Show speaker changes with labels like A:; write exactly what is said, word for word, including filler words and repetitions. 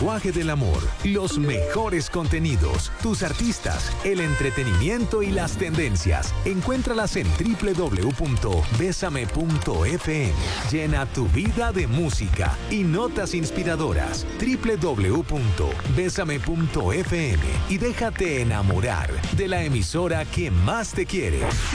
A: lenguaje del amor, los mejores contenidos, tus artistas, el entretenimiento y las tendencias. Encuéntralas en doble u doble u doble u punto besame punto efe eme. Llena tu vida de música y notas inspiradoras. doble u doble u doble u punto besame punto efe eme y déjate enamorar de la emisora que más te quiere.